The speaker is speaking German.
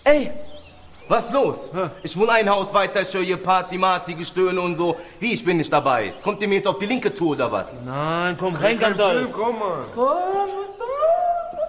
Ey, was los? Ich wohne ein Haus weiter, ich höre hier Party, Marty, Gestöhne und so. Wie, ich bin nicht dabei? Kommt ihr mir jetzt auf die linke Tour oder was? Nein, komm rein, Gandalf. Komm mal. Komm